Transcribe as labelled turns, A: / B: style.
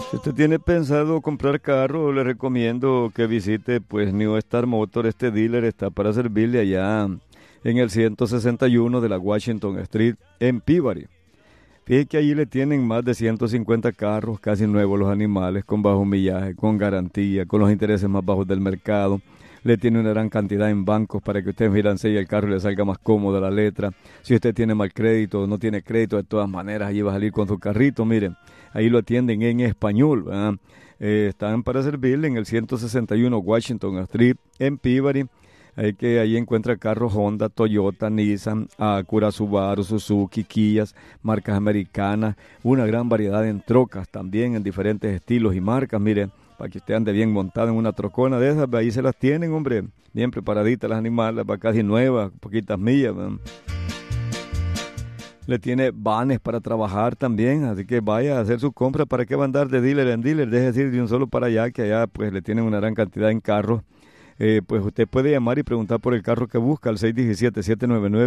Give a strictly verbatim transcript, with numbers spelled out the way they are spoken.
A: Si usted tiene pensado comprar carro, le recomiendo que visite pues New Star Motor. Este dealer está para servirle allá en el ciento sesenta y uno de la Washington Street en Peabody. Fíjese que allí le tienen más de ciento cincuenta carros, casi nuevos los animales, con bajo millaje, con garantía, con los intereses más bajos del mercado. Le tiene una gran cantidad en bancos para que usted financee el carro y le salga más cómoda la letra. Si usted tiene mal crédito o no tiene crédito, de todas maneras, allí va a salir con su carrito. Miren, ahí lo atienden en español, ¿verdad? Eh, están para servirle en el ciento sesenta y uno Washington Street en Peabody. Hay que ahí encuentra carros Honda, Toyota, Nissan, Acura, Subaru, Suzuki, Kias, marcas americanas, una gran variedad en trocas también en diferentes estilos y marcas. Miren, para que usted ande bien montado en una trocona de esas, ahí se las tienen, hombre, bien preparaditas las animales, va casi nuevas, poquitas millas, ¿verdad? Le tiene vanes para trabajar también, así que vaya a hacer su compra. ¿Para qué va a andar de dealer en dealer? Deje ir de un solo para allá, que allá pues le tienen una gran cantidad en carros. Eh, pues usted puede llamar y preguntar por el carro que busca al seis uno siete, siete nueve nueve